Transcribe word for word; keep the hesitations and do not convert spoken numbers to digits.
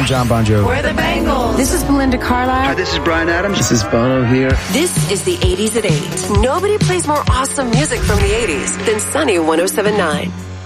John Bon Jovi. We're the Bangles. This is Belinda Carlisle. Hi, this is Bryan Adams. This is Bono here. This is the eighties at eight. Nobody plays more awesome music from the eighties than Sunny one oh seven point nine.